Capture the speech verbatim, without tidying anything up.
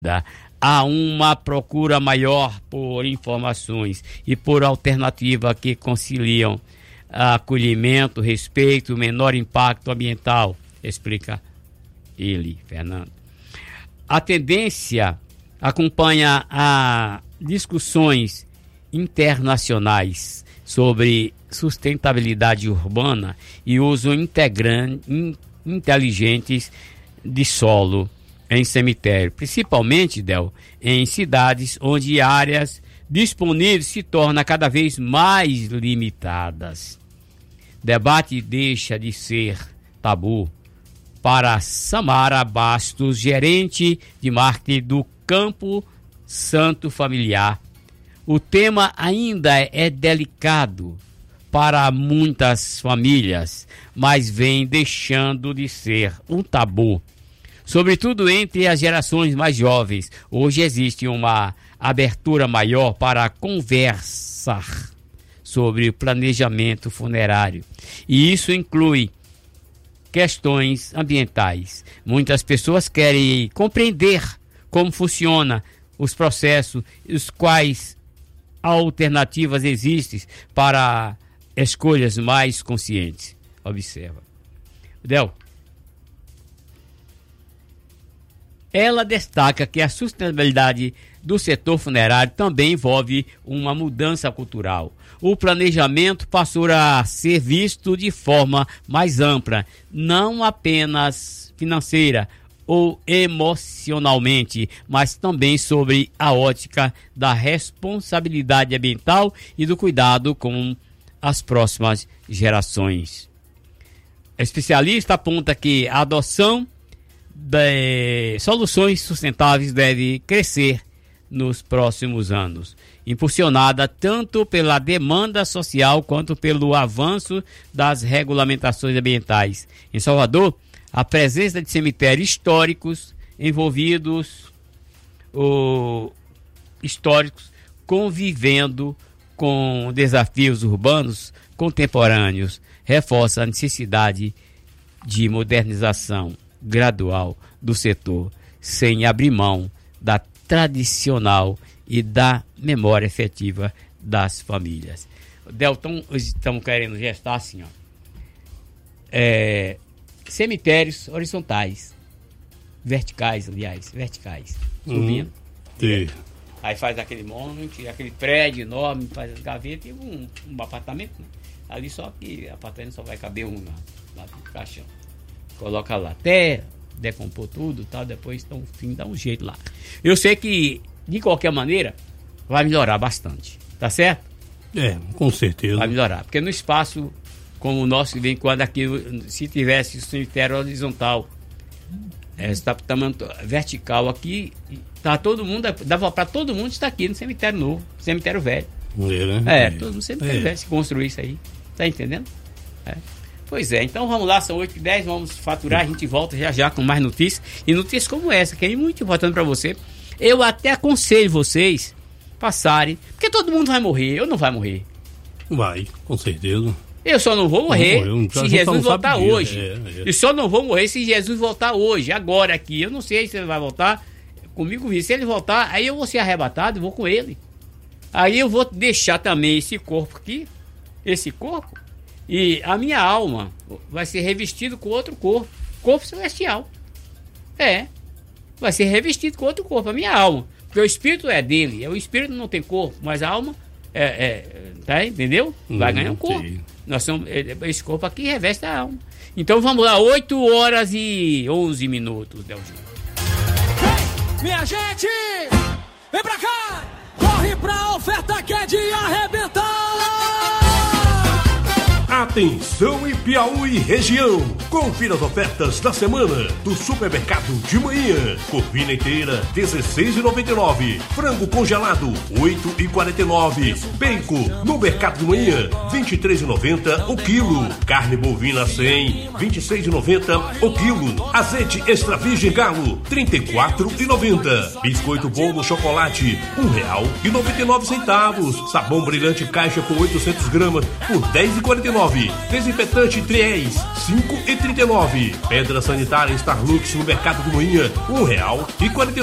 Há uma procura maior por informações e por alternativas que conciliam acolhimento, respeito, menor impacto ambiental, explica ele, Fernando. A tendência acompanha a discussões internacionais sobre sustentabilidade urbana e uso integrante, in, inteligentes de solo em cemitério, principalmente, Del, em cidades onde áreas disponíveis se tornam cada vez mais limitadas. Debate deixa de ser tabu para Samara Bastos, gerente de marketing do Campo Santo Familiar. O tema ainda é delicado para muitas famílias, mas vem deixando de ser um tabu, sobretudo entre as gerações mais jovens. Hoje existe uma abertura maior para conversar sobre o planejamento funerário, e isso inclui questões ambientais. Muitas pessoas querem compreender como funciona os processos, os quais alternativas existem para escolhas mais conscientes. Observa. Del, ela destaca que a sustentabilidade do setor funerário também envolve uma mudança cultural. O planejamento passou a ser visto de forma mais ampla, não apenas financeira ou emocionalmente, mas também sobre a ótica da responsabilidade ambiental e do cuidado com as próximas gerações. O especialista aponta que a adoção de soluções sustentáveis deve crescer nos próximos anos, impulsionada tanto pela demanda social quanto pelo avanço das regulamentações ambientais. Em Salvador, a presença de cemitérios históricos envolvidos ou históricos convivendo com desafios urbanos contemporâneos reforça a necessidade de modernização gradual do setor, sem abrir mão da tradicional e da memória efetiva das famílias. Delton, estamos querendo gestar assim, ó, é, cemitérios horizontais, verticais, aliás, verticais, subindo. Hum, aí faz aquele monte, aquele prédio enorme, faz as gavetas e um, um apartamento, né? Ali só que o apartamento só vai caber um lá, lá no caixão. Coloca lá, até decompor tudo, tal, depois então, fim, dá um jeito lá. Eu sei que, de qualquer maneira, vai melhorar bastante, tá certo? É, com certeza. Vai melhorar, porque no espaço como o nosso, que vem quando aqui, se tivesse o cemitério horizontal, é, está tamanho vertical aqui, tá todo mundo, dava para todo mundo estar aqui no cemitério novo, cemitério velho. É, né? É, todo mundo cemitério é. velho, se construir isso aí, tá entendendo? É. Pois é, então vamos lá, são oito e dez, vamos faturar, a gente volta já já com mais notícias, e notícias como essa, que é muito importante para você. Eu até aconselho vocês passarem, porque todo mundo vai morrer, eu não vai morrer. Vai, com certeza. Eu só não vou morrer não, se Jesus voltar dia. hoje. É, é. Eu só não vou morrer se Jesus voltar hoje, agora aqui. Eu não sei se ele vai voltar comigo. Se ele voltar, aí eu vou ser arrebatado e vou com ele. Aí eu vou deixar também esse corpo aqui, esse corpo, e a minha alma vai ser revestido com outro corpo, corpo celestial. É, vai ser revestido com outro corpo, a minha alma. Porque o espírito é dele, o espírito não tem corpo, mas a alma, é, é, tá, entendeu? Vai hum, ganhar um corpo. Sim. Nós somos, esse corpo aqui reveste a alma. Então vamos lá, oito horas e onze minutos, Delgino. Hey, minha gente, vem pra cá, corre pra oferta que é de arrebentar. Atenção em Piauí e região, confira as ofertas da semana do Supermercado de Manhã. Corvina inteira dezesseis reais e noventa e nove centavos, frango congelado oito reais e quarenta e nove centavos, bacon no Mercado de Manhã vinte e três reais e noventa centavos o quilo, carne bovina cem, vinte e seis reais e noventa centavos o quilo, azeite extra virgem galo trinta e quatro reais e noventa centavos, biscoito bolo chocolate um real e noventa e nove centavos, sabão brilhante caixa com oitocentas gramas por dez reais e quarenta e nove centavos, desinfetante Triés cinco reais e trinta e nove centavos, pedra sanitária Starlux no Mercado de Manhã um real e quarenta e nove centavos.